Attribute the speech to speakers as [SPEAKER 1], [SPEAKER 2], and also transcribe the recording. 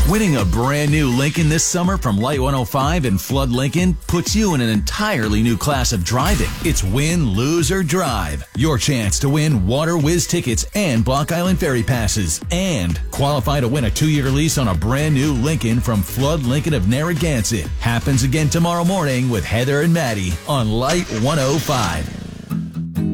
[SPEAKER 1] Winning a brand new Lincoln this summer from Light 105 and Flood Lincoln puts you in an entirely new class of driving. It's win, lose, or drive. Your chance to win Water Whiz tickets and Block Island Ferry passes. And qualify to win a 2-year lease on a brand new Lincoln from Flood Lincoln of Narragansett. Happens again tomorrow morning with Heather and Maddie on Light 105.